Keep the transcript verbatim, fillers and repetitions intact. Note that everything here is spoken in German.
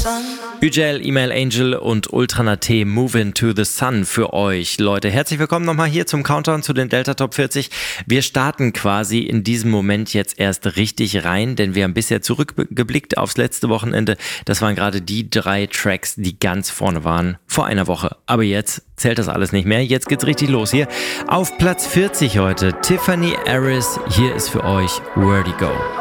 Üjel, Email Angel und Ultranate Moving to the Sun für euch. Leute, herzlich willkommen nochmal hier zum Countdown zu den Delta Top vierzig. Wir starten quasi in diesem Moment jetzt erst richtig rein, denn wir haben bisher zurückgeblickt aufs letzte Wochenende. Das waren gerade die drei Tracks, die ganz vorne waren vor einer Woche. Aber jetzt zählt das alles nicht mehr. Jetzt geht's richtig los hier. Auf Platz vierzig heute Tiffany Harris. Hier ist für euch Where'd He Go?